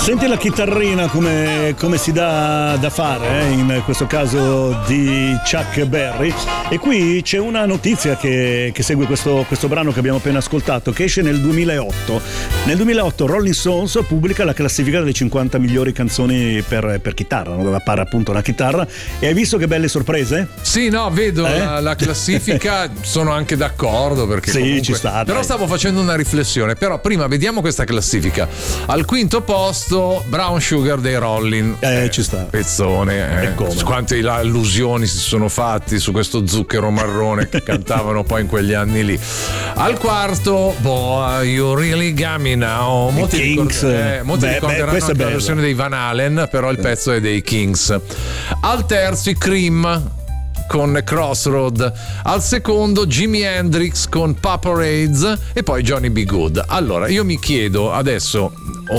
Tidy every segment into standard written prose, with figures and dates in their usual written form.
Senti la chitarrina come si dà da fare, in questo caso di Chuck Berry. E qui c'è una notizia che segue questo brano che abbiamo appena ascoltato, che esce nel 2008. Nel 2008 Rolling Stones pubblica la classifica delle 50 migliori canzoni per chitarra, dove appare appunto una chitarra. E hai visto che belle sorprese? Sì, no, vedo la classifica, sono anche d'accordo perché sì, comunque, ci sta. Però stavo facendo una riflessione. Però prima vediamo questa classifica. Al quinto posto Brown Sugar dei Rolling. Ci sta. Pezzone. Quante allusioni si sono fatti su questo zucchero marrone che cantavano poi in quegli anni lì. Al quarto, You Really Got Me Now. Molti ricorderanno anche la versione dei Van Halen, però il pezzo è dei Kings. Al terzo i Cream con Crossroad, al secondo Jimi Hendrix con Paparades e poi Johnny B. Good. Allora io mi chiedo adesso,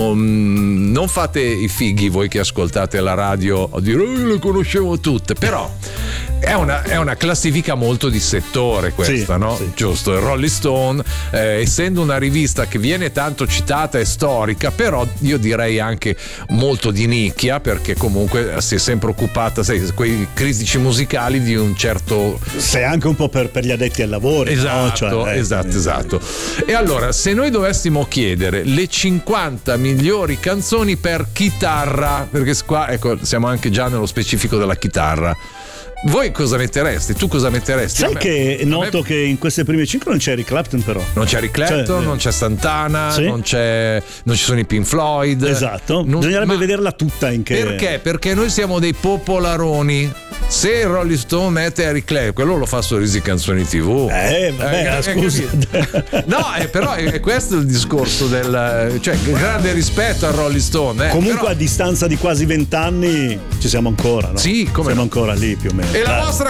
non fate i fighi voi che ascoltate la radio a dire io le conoscevo tutte, però è una classifica molto di settore questa, sì, no? Sì. Giusto, il Rolling Stone, essendo una rivista che viene tanto citata e storica, però io direi anche molto di nicchia, perché comunque si è sempre occupata, sai, quei critici musicali di un certo... Sei anche un po' per gli addetti al lavoro. Esatto, no? Esatto. E allora, se noi dovessimo chiedere le 50 migliori canzoni per chitarra, perché qua, ecco, siamo anche già nello specifico della chitarra, voi cosa metteresti? Tu cosa metteresti? Sai che noto che in queste prime 5 non c'è Eric Clapton, però. Non c'è Eric Clapton, non c'è Santana, sì? non ci sono i Pink Floyd. Esatto. Bisognerebbe vederla tutta in che. Perché? Perché noi siamo dei popolaroni. Se il Rolling Stone mette Eric Clapton, quello lo fa sorrisi canzoni TV. Scusa. No, però è questo il discorso del, cioè, grande rispetto al Rolling Stone. Comunque però... a distanza di quasi 20 anni ci siamo ancora, no? Sì, come siamo ancora lì più o meno. E la vostra